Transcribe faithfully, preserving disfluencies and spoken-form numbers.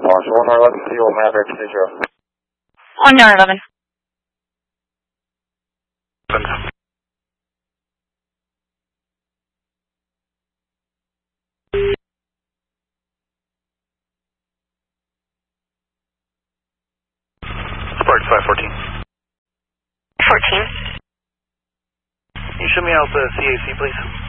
Launch one R eleven fuel Maverick zero. On your eleven. Sparks five fourteen. fourteen. Can you show me out the C A C, please?